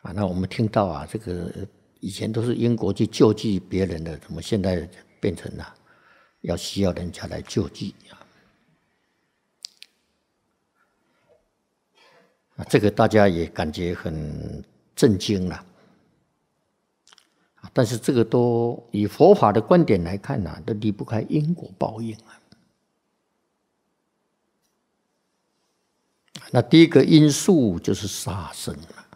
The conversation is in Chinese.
那我们听到啊，这个以前都是英国去救济别人的，怎么现在变成了需要人家来救济这个大家也感觉很震惊了。但是这个都以佛法的观点来看都离不开因果报应那第一个因素就是杀生